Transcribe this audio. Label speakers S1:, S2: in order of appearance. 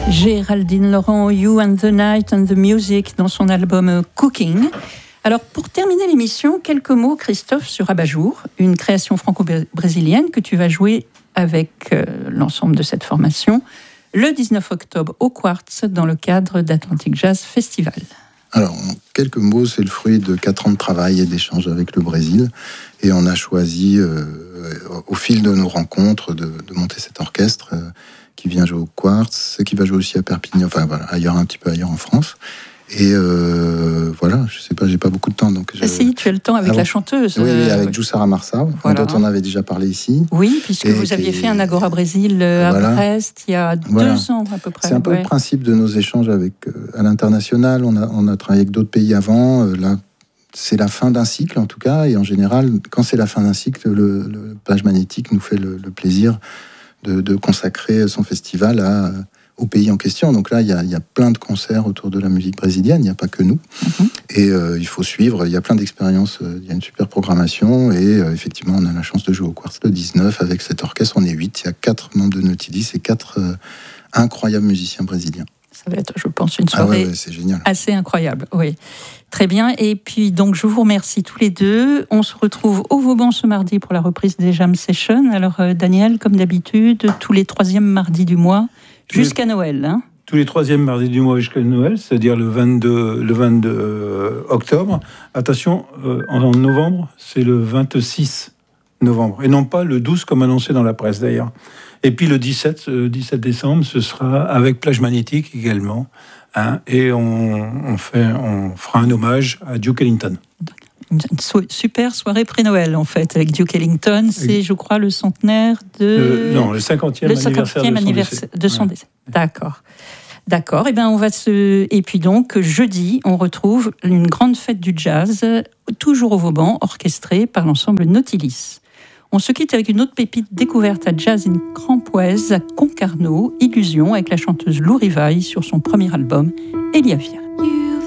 S1: Géraldine Laurent, You and the Night and the Music, dans son album Cooking. Alors, pour terminer l'émission, quelques mots, Christophe, sur Abat-Jour, une création franco-brésilienne que tu vas jouer avec l'ensemble de cette formation le 19 octobre au Quartz dans le cadre d'Atlantic Jazz Festival.
S2: Alors, en quelques mots, c'est le fruit de 4 ans de travail et d'échanges avec le Brésil. Et on a choisi, au fil de nos rencontres, de monter cet orchestre qui vient jouer au Quartz, qui va jouer aussi à Perpignan, enfin voilà, ailleurs, un petit peu ailleurs en France. Et voilà, je sais pas, j'ai pas beaucoup de temps. Donc
S1: si, tu as le temps avec la chanteuse.
S2: Oui, avec Jussara Marça, voilà, dont on avait déjà parlé ici.
S1: Oui, puisque vous aviez fait un Agora Brésil à Brest il y a 2 ans à peu près.
S2: C'est un peu le principe de nos échanges à l'international. On a travaillé avec d'autres pays avant. Là, c'est la fin d'un cycle en tout cas. Et en général, quand c'est la fin d'un cycle, le Plage Magnétique nous fait le plaisir de consacrer son festival au pays en question. Donc là, il y a plein de concerts autour de la musique brésilienne, il n'y a pas que nous. Et il faut suivre, il y a plein d'expériences, il y a une super programmation, et effectivement, on a la chance de jouer au Quartz le 19 avec cet orchestre. On est 8, il y a 4 membres de Nautilus et 4 incroyables musiciens brésiliens.
S1: Ça va être, je pense, une soirée
S2: c'est génial.
S1: Assez incroyable. Oui, très bien. Et puis, donc, je vous remercie tous les deux. On se retrouve au Vauban ce mardi pour la reprise des Jam Sessions. Alors, Daniel, comme d'habitude, tous les 3e mardis du mois, jusqu'à Noël. Hein.
S3: Tous les 3e mardis du mois jusqu'à Noël, c'est-à-dire le 22 octobre. Attention, en novembre, c'est le 26 novembre. Et non pas le 12 comme annoncé dans la presse d'ailleurs. Et puis le 17 décembre, ce sera avec Plage Magnétique également. Hein, et on fera un hommage à Duke Ellington.
S1: Une super soirée pré-Noël, en fait, avec Duke Ellington. C'est, je crois, le centenaire de...
S3: non, le 50e anniversaire
S1: de son décès. D'accord. Eh bien, Et puis donc, jeudi, on retrouve une grande fête du jazz, toujours au Vauban, orchestrée par l'ensemble Nautilus. On se quitte avec une autre pépite découverte à Jazz in Crampoise, à Concarneau, Illusion, avec la chanteuse Lou Rivaille sur son premier album, Elia Viera.